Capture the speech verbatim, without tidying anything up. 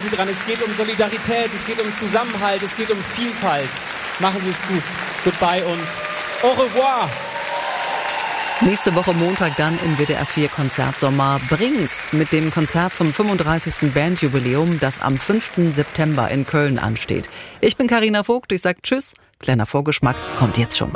Sie dran. Es geht um Solidarität, es geht um Zusammenhalt, es geht um Vielfalt. Machen Sie es gut. Goodbye und au revoir. Nächste Woche Montag dann im W D R vier Konzertsommer Brings mit dem Konzert zum fünfunddreißigsten Bandjubiläum, das am fünften September in Köln ansteht. Ich bin Carina Vogt, ich sag Tschüss. Kleiner Vorgeschmack kommt jetzt schon.